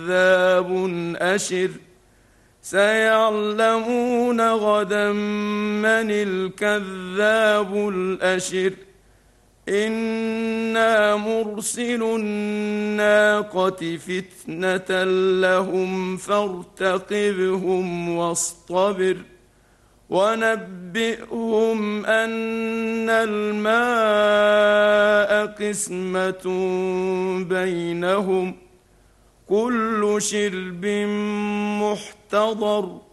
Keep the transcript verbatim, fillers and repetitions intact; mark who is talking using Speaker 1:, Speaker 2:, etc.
Speaker 1: كذاب أشر سيعلمون غدا من الكذاب الأشر إنا مرسل الناقة فتنة لهم فارتقبهم واصطبر ونبئهم أن الماء قسمة بينهم كل شرب محتضر